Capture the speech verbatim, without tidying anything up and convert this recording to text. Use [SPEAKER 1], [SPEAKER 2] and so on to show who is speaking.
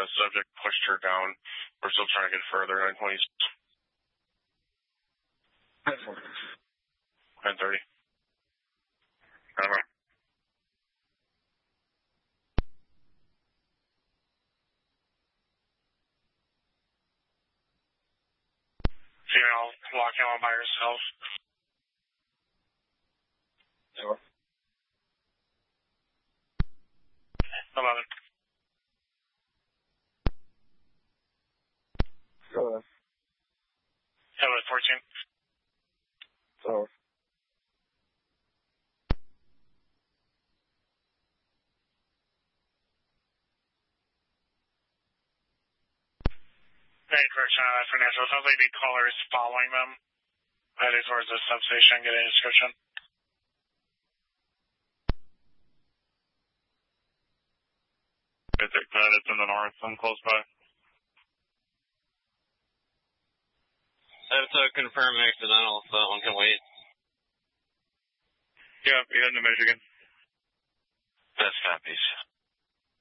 [SPEAKER 1] subject pushed her down. We're still trying to get further. nine twenty. nine thirty. Uh-huh. Female walking on by herself. Sure. eleven.
[SPEAKER 2] Sure.
[SPEAKER 1] Hello, fourteen.
[SPEAKER 2] Sure.
[SPEAKER 1] Any correction on that for Nashville? Sounds like the caller is following them. Heading towards the substation, getting a description.
[SPEAKER 3] It's in the north, I'm close by.
[SPEAKER 4] That's a confirmed accidental, so that one can wait.
[SPEAKER 3] Yeah, be heading to Michigan.
[SPEAKER 4] Best copies.